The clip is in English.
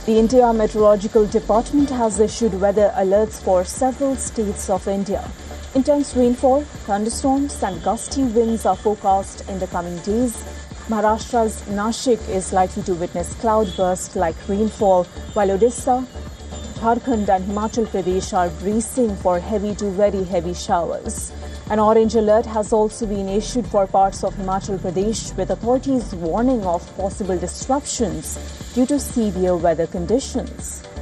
The India Meteorological Department has issued weather alerts for several states of India. Intense rainfall, thunderstorms and gusty winds are forecast in the coming days. Maharashtra's Nashik is likely to witness cloudburst-like rainfall, while Odisha, Jharkhand and Himachal Pradesh are bracing for heavy to very heavy showers. An orange alert has also been issued for parts of Himachal Pradesh, with authorities warning of possible disruptions due to severe weather conditions.